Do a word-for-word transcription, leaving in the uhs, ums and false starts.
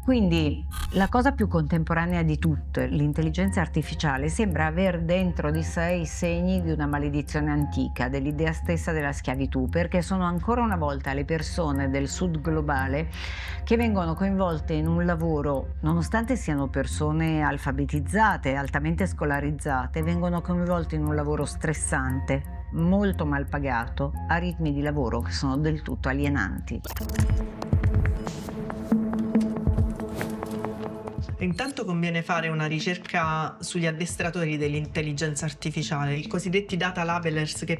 Quindi la cosa più contemporanea di tutte, l'intelligenza artificiale, sembra aver dentro di sé i segni di una maledizione antica, dell'idea stessa della schiavitù, perché sono ancora una volta le persone del sud globale che vengono coinvolte in un lavoro, nonostante siano persone alfabetizzate, altamente scolarizzate, vengono coinvolte in un lavoro stressante, molto mal pagato, a ritmi di lavoro che sono del tutto alienanti. Intanto conviene fare una ricerca sugli addestratori dell'intelligenza artificiale, i cosiddetti data labelers, che